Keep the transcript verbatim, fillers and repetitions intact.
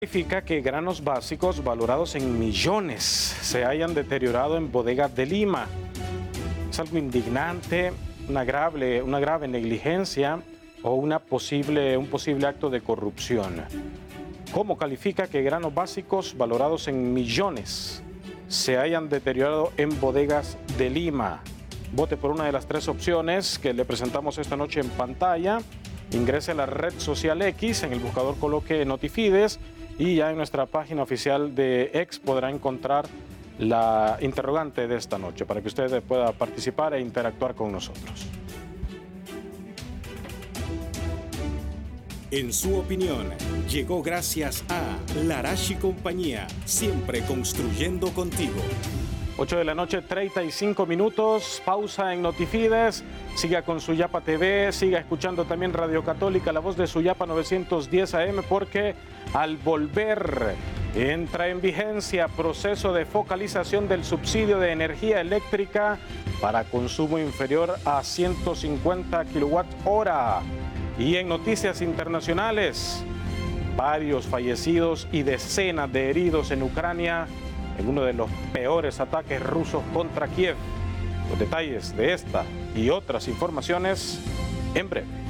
Significa que granos básicos valorados en millones se hayan deteriorado en bodegas de Lima. Es algo indignante, una grave, una grave negligencia o una posible, un posible acto de corrupción. ¿Cómo califica que granos básicos valorados en millones se hayan deteriorado en bodegas de Lima? Vote por una de las tres opciones que le presentamos esta noche en pantalla. Ingrese a la red social X, en el buscador coloque Notifides y ya en nuestra página oficial de X podrá encontrar la interrogante de esta noche para que usted pueda participar e interactuar con nosotros. En su opinión, llegó gracias a Larache y Compañía, siempre construyendo contigo. ocho de la noche, treinta y cinco minutos, pausa en Notifides, siga con Suyapa T V, siga escuchando también Radio Católica, la voz de Suyapa novecientos diez A M, porque al volver entra en vigencia proceso de focalización del subsidio de energía eléctrica para consumo inferior a ciento cincuenta kilowatt hora. Y en noticias internacionales, varios fallecidos y decenas de heridos en Ucrania en uno de los peores ataques rusos contra Kiev. Los detalles de esta y otras informaciones en breve.